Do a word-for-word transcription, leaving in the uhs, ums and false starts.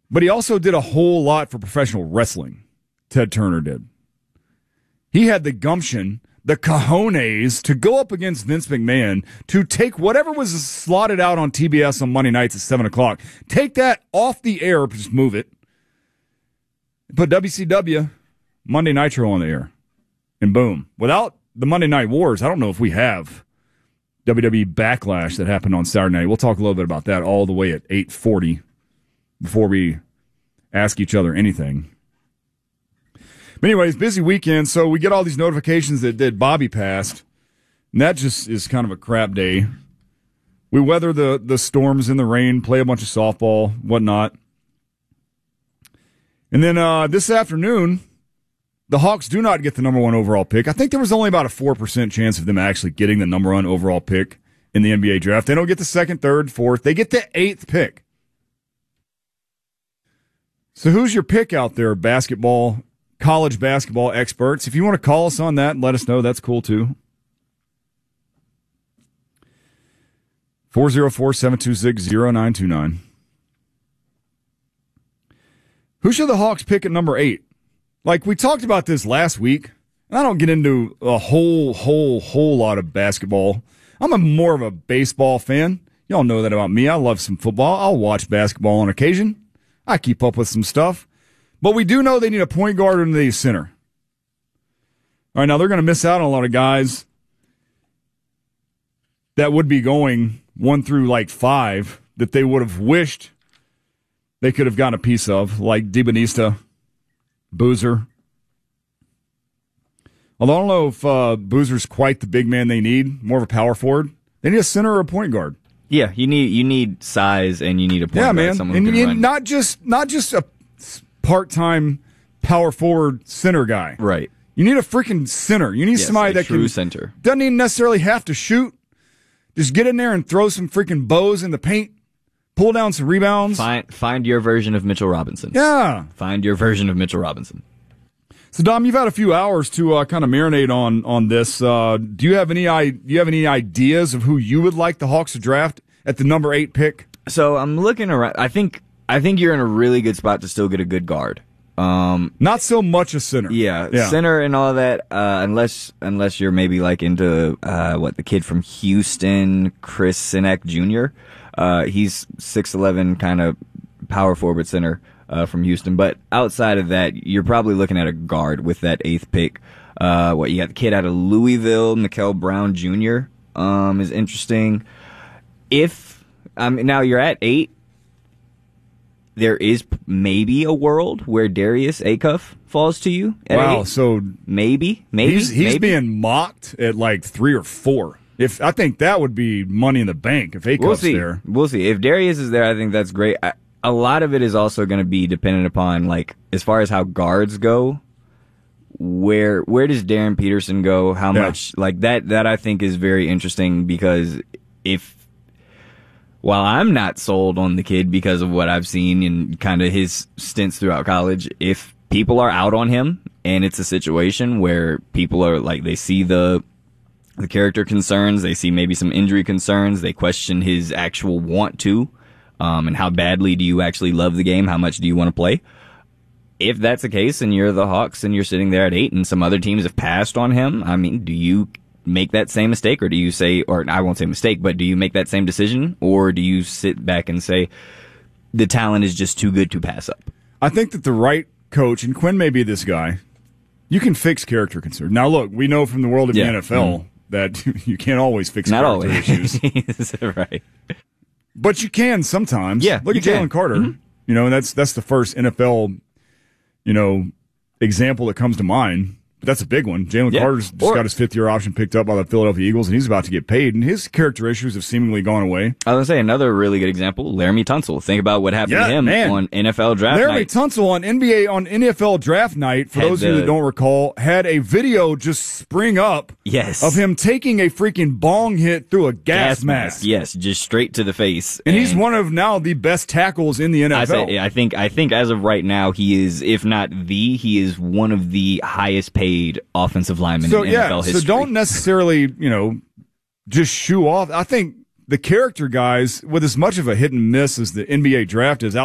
But he also did a whole lot for professional wrestling. Ted Turner did. He had the gumption, the cojones, to go up against Vince McMahon, to take whatever was slotted out on T B S on Monday nights at seven o'clock, take that off the air, just move it, put W C W, Monday Nitro on the air, and boom. Without the Monday Night Wars, I don't know if we have W W E Backlash that happened on Saturday night. We'll talk a little bit about that all the way at eight forty before we ask each other anything. But anyways, busy weekend, so we get all these notifications that, that Bobby passed, and that just is kind of a crap day. We weather the, the storms and the rain, play a bunch of softball, whatnot. And then uh, this afternoon, the Hawks do not get the number one overall pick. I think there was only about a four percent chance of them actually getting the number one overall pick in the N B A draft. They don't get the second, third, fourth. They get the eighth pick. So who's your pick out there, basketball college basketball experts? If you want to call us on that and let us know, that's cool too. four oh four, seven two six, oh nine two nine. Who should the Hawks pick at number eight? Like, we talked about this last week. I don't get into a whole, whole, whole lot of basketball. I'm a more of a baseball fan. Y'all know that about me. I love some football. I'll watch basketball on occasion. I keep up with some stuff. But we do know they need a point guard and a center. All right, now they're going to miss out on a lot of guys that would be going one through like five that they would have wished they could have gotten a piece of, like DiBanista, Boozer. Although I don't know if uh, Boozer's quite the big man they need, more of a power forward. They need a center or a point guard. Yeah, you need you need size and you need a point yeah, guard. man. Someone and who can you, run. not just not just a part-time power forward center guy. Right. You need a freaking center. You need yes, somebody a that true can center. Doesn't even necessarily have to shoot. Just get in there and throw some freaking bows in the paint. Pull down some rebounds. Find find your version of Mitchell Robinson. Yeah. Find your version of Mitchell Robinson. So Dom, you've had a few hours to uh, kind of marinate on on this. Uh, do you have any do you have any ideas of who you would like the Hawks to draft at the number eight pick? So I'm looking around. I think I think you're in a really good spot to still get a good guard. Um, Not so much a center. Yeah, yeah. center and all that. Uh, unless unless you're maybe like into uh, what the kid from Houston, Chris Sinek Junior Uh, he's six eleven, kind of power forward center uh, from Houston. But outside of that, you're probably looking at a guard with that eighth pick. Uh, what you got? The kid out of Louisville, Mikel Brown Junior Um, is interesting. If um, now you're at eight. There is maybe a world where Darius Acuff falls to you. At wow, eight. so maybe, maybe he's he's maybe. being mocked at like three or four. If I think that would be money in the bank if Acuff's we'll see. there. We'll see. If Darius is there, I think that's great. I, a lot of it is also going to be dependent upon, like, as far as how guards go. Where where does Darren Peterson go? How Yeah. much like that? That I think is very interesting because if. While I'm not sold on the kid because of what I've seen and kind of his stints throughout college, if people are out on him and it's a situation where people are like, they see the the character concerns, they see maybe some injury concerns, they question his actual want to, um, and how badly do you actually love the game, how much do you want to play? If that's the case and you're the Hawks and you're sitting there at eight and some other teams have passed on him, I mean, do you make that same mistake, or do you say, or I won't say mistake, but do you make that same decision, or do you sit back and say the talent is just too good to pass up? I think that the right coach, and Quinn may be this guy, you can fix character concerns. Now, look, we know from the world of Yeah. the N F L Mm-hmm. that you can't always fix Not character always. issues. Right. But you can sometimes. Yeah, Look you at Jalen can. Carter. Mm-hmm. You know, and that's that's the first N F L, you know, example that comes to mind. But that's a big one. Jalen Yeah. Carter's just Or- got his fifth year option picked up by the Philadelphia Eagles, and he's about to get paid. And his character issues have seemingly gone away. I was going to say another really good example, Laramie Tunsil. Think about what happened Yeah, to him man. on N F L draft Laramie night. Tunsil on N B A on N F L draft night, for Had those of you the- that don't recall, had a video just spring up Yes. of him taking a freaking bong hit through a gas, mask. Yes, just straight to the face. And he's one of now the best tackles in the N I, F L. say, I think I think as of right now, he is, if not the, he is one of the highest paid offensive linemen So in yeah, N F L history. so don't necessarily, you know, just shoo off. I think the character guys, with as much of a hit and miss as the N B A draft is,